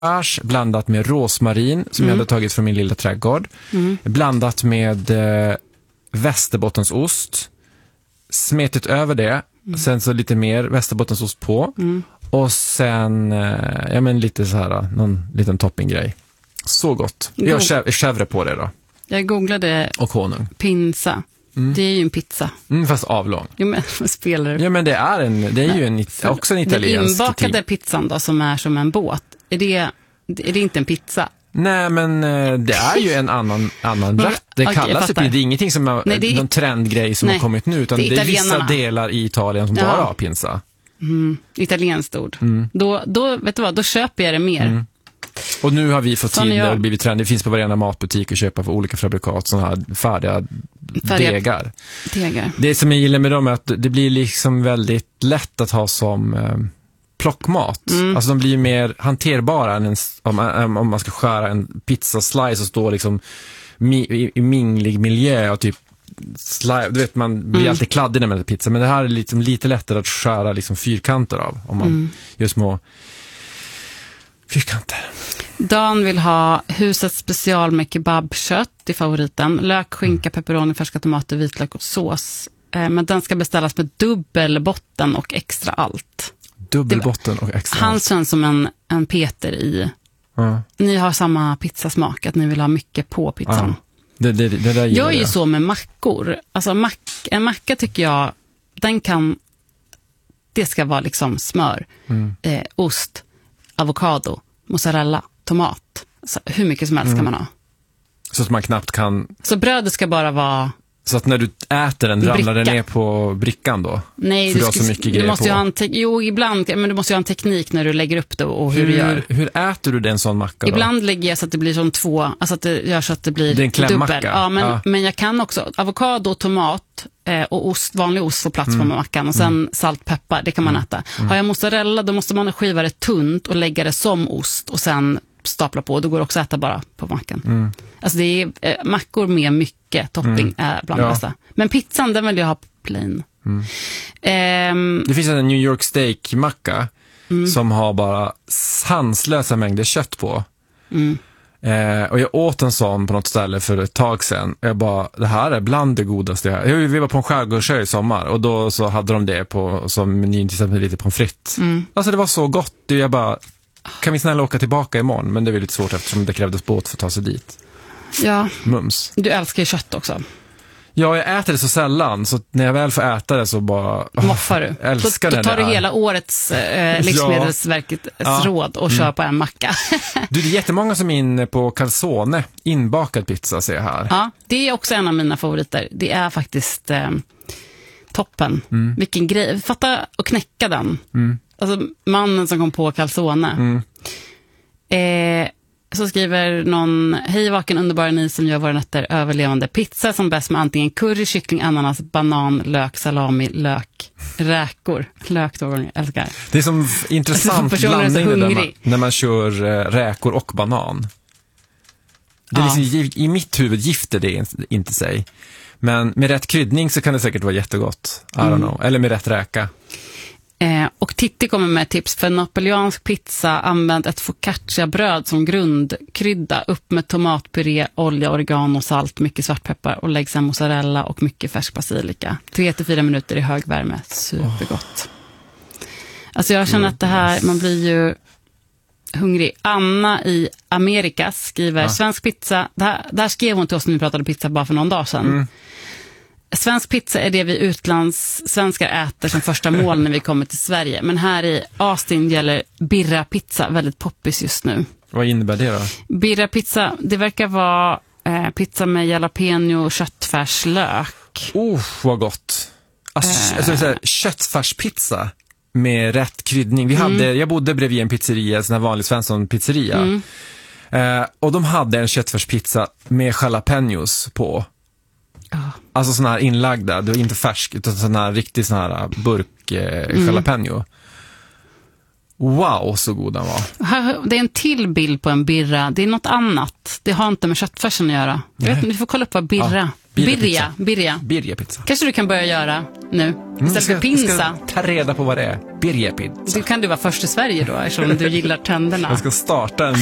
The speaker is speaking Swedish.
färs blandat med rosmarin som jag hade tagit från min lilla trädgård. Blandat med västerbottensost. Smetit över det. Sen så lite mer västerbottensost på. Och sen lite så här, någon liten toppinggrej. Så gott. Jag har chèvre på det då. Jag googlade och honung. Pinsa. Det är ju en pizza. Fast avlång. Jo, men spelar du? Ja, men det är ju också en italiensk den inbakade pizzan då, som är som en båt. Är det inte en pizza? Nej, men det är ju en annan rätt. Det kallas det är ingenting som är någon trendgrej som har kommit nu, utan det är vissa delar i Italien som bara har pinsa. Italienskt ord. Då vet du vad, då köper jag det mer. Och nu har vi fått tid där det blivit trend. Det finns på varenda matbutik att köpa för olika fabrikat, sådana här färdiga degar. Det som jag gillar med dem är att det blir liksom väldigt lätt att ha som plockmat. Alltså de blir mer hanterbara än om man ska skära en pizzaslice och stå liksom i minglig miljö och typ du vet, man blir alltid kladdig när man äter pizza, men det här är liksom lite lättare att skära liksom fyrkanter av om man gör små fyrkanter. Dan vill ha husets special med kebabkött i favoriten. Lök, skinka, pepperoni, färska tomater, vitlök och sås. Men den ska beställas med dubbelbotten och extra allt. Dubbelbotten och extra allt. Han känns som en Peter i... Ni har samma pizzasmak, att ni vill ha mycket på pizzan. Det där jag är ju så med mackor. Alltså en macka tycker jag, det ska vara liksom smör, ost, avokado, mozzarella, tomat. Så hur mycket som helst kan man ha. Så att man knappt kan... Så brödet ska bara vara... Så att när du äter den ramlar den ner på brickan då? Nej, du måste ju ha ibland, men du måste ju ha en teknik när du lägger upp det och hur du gör. Hur äter du den sån macka då? Ibland lägger jag så att det blir som två, alltså att det gör så att det blir dubbel. Ja, men jag kan också, avokado, tomat och ost, vanlig ost får plats på mackan och sen salt, peppar, det kan man äta. Har jag mozzarella, då måste man skiva det tunt och lägga det som ost och sen stapla på, då går det också att äta bara på mackan. Alltså det är mackor med mycket topping är bland det bästa. Men pizzan, den vill jag ha plain. Det finns en New York steak macka som har bara sanslösa mängder kött på. Och jag åt en sån på något ställe för ett tag sedan. Jag bara, det här är bland det godaste vi var på en skärgårdsö i sommar och då så hade de det på som menyn, till exempel lite pommes frites. Alltså det var så gott. Jag bara, kan vi snälla åka tillbaka imorgon? Men det är lite svårt eftersom det krävdes båt för att ta sig dit. Ja, mums. Du älskar ju kött också. Ja, jag äter det så sällan, så när jag väl får äta det så bara... Moffar du? Älskar då tar du hela årets livsmedelsverkets råd och kör på en macka. Du, det är jättemånga som är inne på calzone, inbakad pizza, ser jag här. Ja, det är också en av mina favoriter. Det är faktiskt toppen. Vilken grej. Fatta att knäcka den. Alltså mannen som kom på calzone. Så skriver någon: hej vaken underbara ni som gör våra nätter överlevande. Pizza som bäst med antingen curry, kyckling, ananas, banan, lök, salami, räkor. Lök två gånger, älskar. Det är som intressant blandning när man kör räkor och banan. Det är liksom, i mitt huvud gifter det inte sig. Men med rätt kryddning så kan det säkert vara jättegott. I don't know. Eller med rätt räka. Och Titti kommer med tips för napoleansk pizza. Använd ett focaccia-bröd som grundkrydda. Upp med tomatpuré, olja, oregano, salt, mycket svartpeppar och lägg sen mozzarella och mycket färsk basilika. 3-4 minuter i hög värme. Supergott. Alltså jag känner att det här, man blir ju hungrig. Anna i Amerikas skriver svensk pizza. Det här skrev hon till oss när vi pratade pizza bara för någon dag sedan. Svensk pizza är det vi utlandssvenskar äter som första mål när vi kommer till Sverige. Men här i Austin gäller birra pizza väldigt poppis just nu. Vad innebär det då? Birra pizza, det verkar vara pizza med jalapeno och köttfärslök. Vad gott. Alltså köttfärspizza med rätt kryddning. Jag bodde bredvid en pizzeria, en sån här vanlig Svensson pizzeria. Och de hade en köttfärspizza med jalapenos på. Alltså sån här inlagda, det var inte färsk utan sån här riktigt sån här burk jalapeno. Wow, så god den var. Det är en till bild på en birra. Det är något annat. Det har inte med köttfärsen att göra. Jag vet inte, vi får kolla upp vad birra. Birria-pizza. Kanske du kan börja göra nu istället för pinsa. Jag ska ta reda på vad det är. Birria-pizza. Du kan du vara först i Sverige då, eftersom du gillar tänderna. Jag ska starta en